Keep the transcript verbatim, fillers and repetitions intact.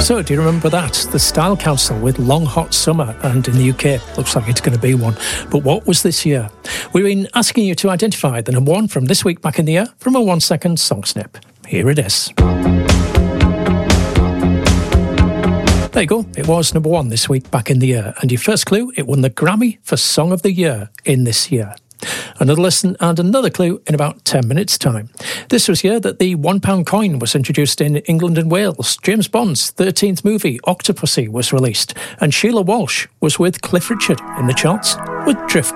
So, do you remember that? The Style Council with Long Hot Summer, and in the U K, looks like it's going to be one. But what was this year? We've been asking you to identify the number one from this week back in the year from a one-second song snip. Here it is. There you go, it was number one this week back in the year, and your first clue, it won the Grammy for Song of the Year in this year. Another listen and another clue in about ten minutes' time. This was the year that the one pound coin was introduced in England and Wales. James Bond's thirteenth movie, Octopussy, was released, and Sheila Walsh was with Cliff Richard in the charts with Drift.